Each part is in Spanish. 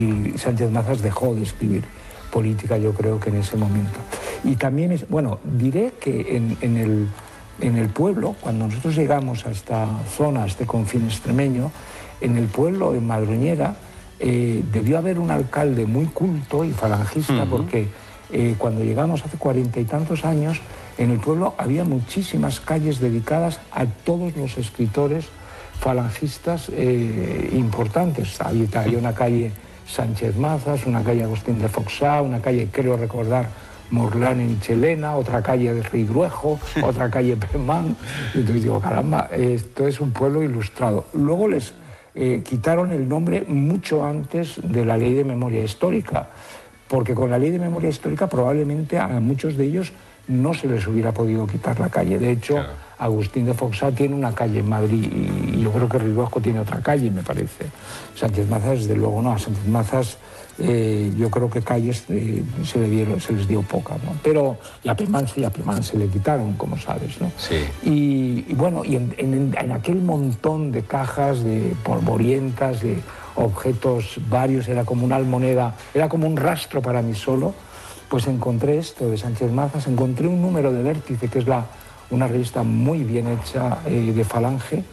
y Sánchez Mazas dejó de escribir política, yo creo que en ese momento. Y también, diré que en el pueblo, cuando nosotros llegamos a esta zona, a este confín extremeño, en el pueblo, en Madroñera, debió haber un alcalde muy culto y falangista, porque cuando llegamos hace 40 y tantos años, en el pueblo había muchísimas calles dedicadas a todos los escritores falangistas importantes. Había una calle Sánchez Mazas, una calle Agustín de Foxá, una calle, creo recordar, Morlán en Chelena, otra calle de Ridruejo, otra calle Pemán. Entonces digo, caramba, esto es un pueblo ilustrado. Luego les quitaron el nombre mucho antes de la Ley de Memoria Histórica, porque con la Ley de Memoria Histórica probablemente a muchos de ellos no se les hubiera podido quitar la calle. De hecho, claro, Agustín de Foxá tiene una calle en Madrid y yo creo que Ridruejo tiene otra calle, me parece. Sánchez Mazas, desde luego, no. A Sánchez Mazas yo creo que calles se les dio poca, ¿no? Pero a Pemán se le quitaron, como sabes, ¿no? Sí. Y en aquel montón de cajas, de polvorientas, de objetos varios, era como una almoneda, era como un rastro para mí solo. Pues encontré esto de Sánchez Mazas, encontré un número de Vértice, que es una revista muy bien hecha de Falange,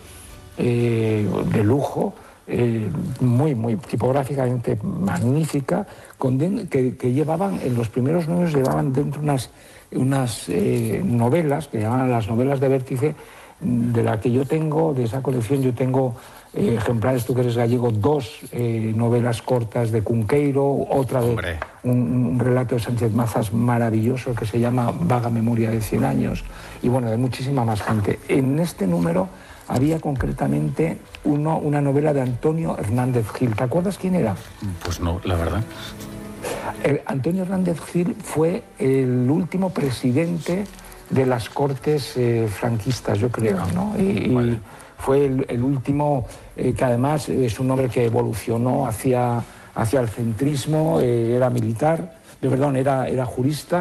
de lujo, muy tipográficamente magnífica, que llevaban, en los primeros números llevaban dentro unas novelas, que llamaban las novelas de Vértice, de la que yo tengo, de esa colección yo tengo ejemplares, tú que eres gallego, 2 novelas cortas de Cunqueiro, otra de un relato de Sánchez Mazas maravilloso que se llama Vaga Memoria de 100 años, y bueno, de muchísima más gente. En este número había concretamente una novela de Antonio Hernández Gil. ¿Te acuerdas quién era? Pues no, la verdad. Antonio Hernández Gil fue el último presidente de las Cortes franquistas, yo creo, ¿no? Y fue el último, que además es un hombre que evolucionó hacia el centrismo, era militar, era jurista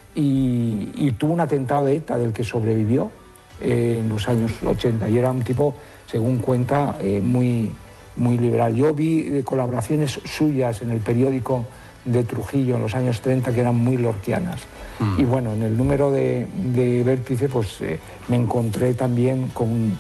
y tuvo un atentado de ETA del que sobrevivió en los años 80 y era un tipo, según cuenta, muy liberal. Yo vi colaboraciones suyas en el periódico de Trujillo en los años 30 que eran muy lorquianas. Y bueno, en el número de Vértice pues me encontré también con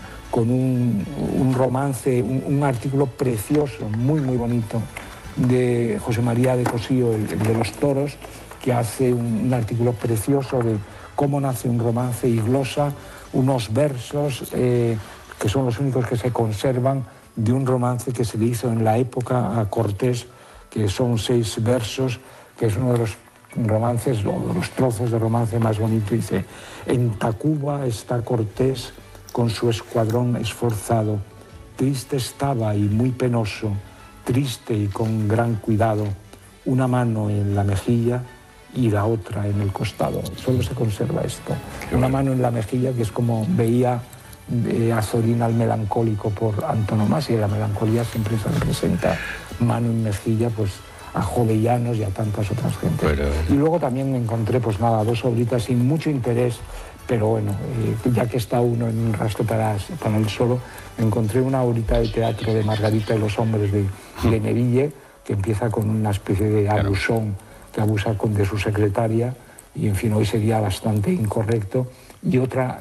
un romance, un artículo precioso, muy bonito, de José María de Cosío, el de los toros, que hace un artículo precioso de cómo nace un romance y glosa unos versos que son los únicos que se conservan de un romance que se le hizo en la época a Cortés, que son 6 versos, que es uno de los romances, o de los trozos de romance más bonito. Dice: en Tacuba está Cortés con su escuadrón esforzado, triste estaba y muy penoso, triste y con gran cuidado, una mano en la mejilla y la otra en el costado. Solo se conserva esto. Una mano en la mejilla, que es como veía a Zorín al melancólico por antonomasia, y la melancolía siempre se representa mano en mejilla, pues a Jovellanos y a tantas otras gentes. Y luego también me encontré, pues nada, 2 obritas sin mucho interés, pero bueno, ya que está uno en un rastro para él solo, me encontré una obrita de teatro de Margarita y los hombres de Neville, que empieza con una especie de abusón que abusa de su secretaria, y en fin, hoy sería bastante incorrecto, y otra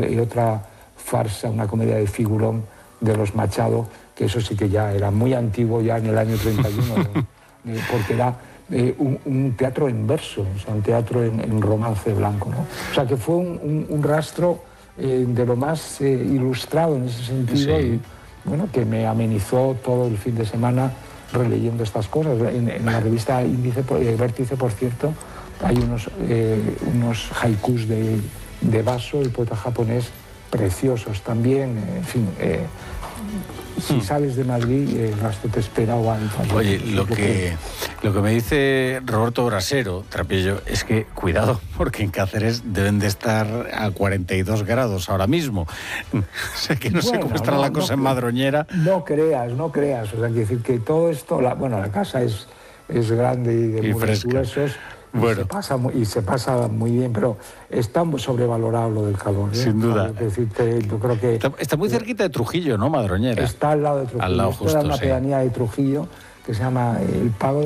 farsa, una comedia de figurón de los Machado, que eso sí que ya era muy antiguo, ya en el año 31, porque era un teatro en verso, o sea, un teatro en romance blanco, ¿no? O sea, que fue un rastro de lo más ilustrado en ese sentido, sí. Y bueno, que me amenizó todo el fin de semana releyendo estas cosas. En la revista Vértice, por cierto, hay unos haikus de Baso, el poeta japonés, preciosos también, en fin. Si sales de Madrid, el rastro te espera o antes. Oye, lo que me dice Roberto Brasero, Trapillo, es que cuidado, porque en Cáceres deben de estar a 42 grados ahora mismo. O sea, que no sé cómo estará la cosa en Madroñera. No creas. O sea, quiero decir que todo esto, la casa es grande y de muros gruesos. Bueno. Se pasa muy bien, pero está sobrevalorado lo del calor, ¿eh? Sin duda. Yo creo que está muy cerquita de Trujillo, ¿no, Madroñera? Está al lado de Trujillo. Al lado justo, una pedanía de Trujillo que se llama El pago